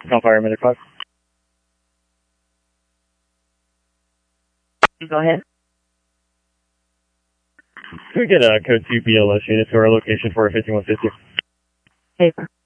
Call Fireman 5. Go ahead. Can we get a code 2 BLS unit to our location for 5150? Paper.